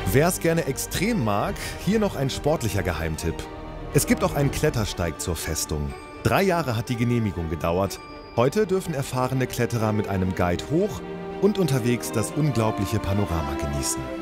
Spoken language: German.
Wer es gerne extrem mag, hier noch ein sportlicher Geheimtipp. Es gibt auch einen Klettersteig zur Festung. 3 Jahre hat die Genehmigung gedauert. Heute dürfen erfahrene Kletterer mit einem Guide hoch und unterwegs das unglaubliche Panorama genießen.